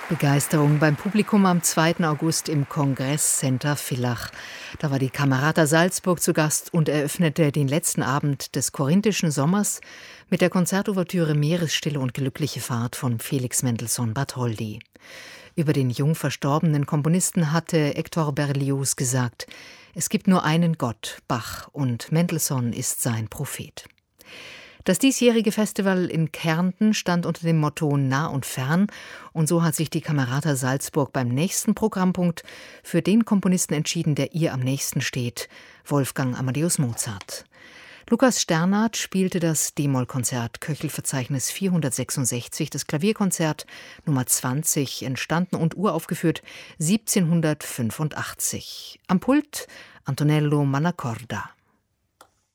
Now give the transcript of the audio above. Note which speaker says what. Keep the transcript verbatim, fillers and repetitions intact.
Speaker 1: Begeisterung beim Publikum am zweiten August im Kongresscenter Villach. Da war die Camerata Salzburg zu Gast und eröffnete den letzten Abend des korinthischen Sommers mit der Konzertouvertüre Meeresstille und glückliche Fahrt von Felix Mendelssohn Bartholdy. Über den jung verstorbenen Komponisten hatte Hector Berlioz gesagt: Es gibt nur einen Gott, Bach, und Mendelssohn ist sein Prophet. Das diesjährige Festival in Kärnten stand unter dem Motto Nah und Fern, und so hat sich die Camerata Salzburg beim nächsten Programmpunkt für den Komponisten entschieden, der ihr am nächsten steht, Wolfgang Amadeus Mozart. Lukas Sternhardt spielte das D-Moll-Konzert Köchelverzeichnis vierhundertsechsundsechzig, das Klavierkonzert Nummer zwanzig, entstanden und uraufgeführt siebzehnhundertfünfundachtzig. Am Pult Antonello Mannacorda.